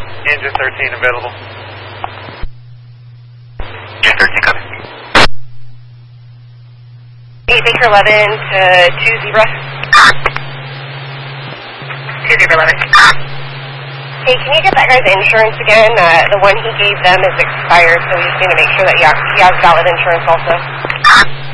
Engine 13 available. Engine 13 coming. 8 Baker 11 to 2 Zebra. 2 Zebra 11. Hey, can you get that guy's insurance again? The one he gave them is expired, so we just need to make sure that he has valid insurance also.